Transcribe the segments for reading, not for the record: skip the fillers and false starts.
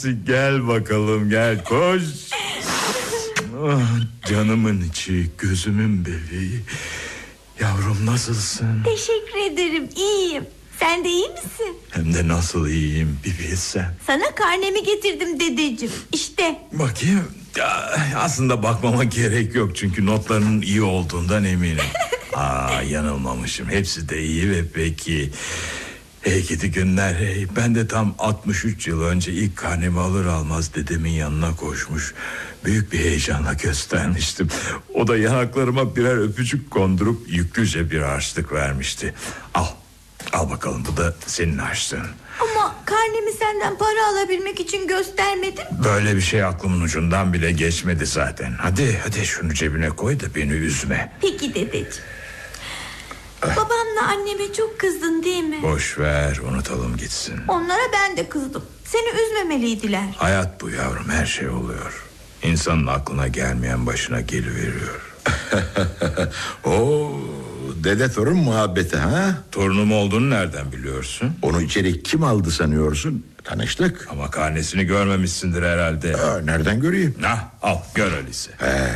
Gel bakalım, gel koş. Oh, canımın içi, gözümün bebeği. Yavrum, nasılsın? Teşekkür ederim, iyiyim. Sen de iyi misin? Hem de nasıl iyiyim bir bilsen. Sana karnemi getirdim dedeciğim. İşte. Bakayım. Ya, aslında bakmama gerek yok, çünkü notlarının iyi olduğundan eminim. Yanılmamışım, hepsi de iyi ve peki. Hey gidi günler hey. Ben de tam 63 yıl önce ilk karnemi alır almaz dedemin yanına koşmuş, büyük bir heyecanla göstermiştim. O da yanaklarıma birer öpücük kondurup yüklüce bir harçlık vermişti. Al bakalım, bu da senin harçlığın. Ama karnemi senden para alabilmek için göstermedim. Böyle bir şey aklımın ucundan bile geçmedi zaten. Hadi şunu cebine koy da beni üzme. Peki dedeciğim. Babamla anneme çok kızdın değil mi? Boş ver, unutalım gitsin. Onlara ben de kızdım. Seni üzmemeliydiler. Hayat bu yavrum, her şey oluyor. İnsanın aklına gelmeyen başına geliveriyor. Oo, dede torun muhabbeti ha? Torunum olduğunu nereden biliyorsun? Onu içeri kim aldı sanıyorsun? Tanıştık. Ama karnesini görmemişsindir herhalde. Nereden göreyim? Al gör öyleyse.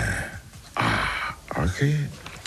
Okey.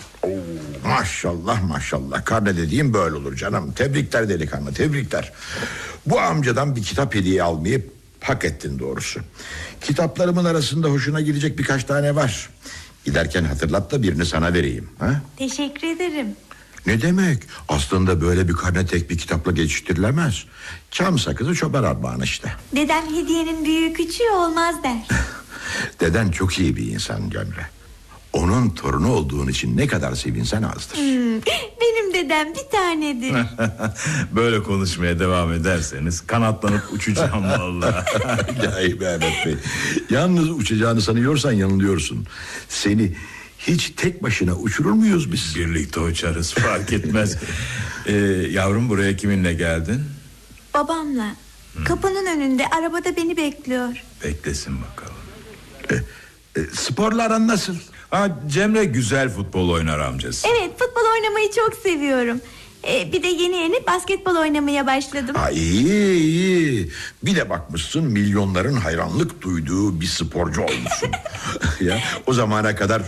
Maşallah. Karne dediğim böyle olur canım. Tebrikler delikanlı, tebrikler. Bu amcadan bir kitap hediye almayı hak ettin doğrusu. Kitaplarımın arasında hoşuna gidecek birkaç tane var. Giderken hatırlat da birini sana vereyim. Ha? Teşekkür ederim. Ne demek? Aslında böyle bir karne tek bir kitapla geçiştirilemez. Çam sakızı çoban armağanı işte. Dedem hediyenin büyüğü küçüğü olmaz der. Deden çok iyi bir insan Cemre. Onun torunu olduğun için ne kadar sevinsen azdır. Benim dedem bir tanedir. Böyle konuşmaya devam ederseniz kanatlanıp uçacağım vallahi. İlahi Mehmet Bey. Yalnız uçacağını sanıyorsan yanılıyorsun. Seni hiç tek başına uçurur muyuz biz? Birlikte uçarız, fark etmez. Yavrum, buraya kiminle geldin? Babamla. Kapının önünde arabada beni bekliyor. Beklesin bakalım. Sporların nasıl? Cemre güzel futbol oynar amcası. Evet, futbol oynamayı çok seviyorum. Bir de yeni basketbol oynamaya başladım. İyi. Bir de bakmışsın milyonların hayranlık duyduğu bir sporcu olmuşsun. Ya, o zamana kadar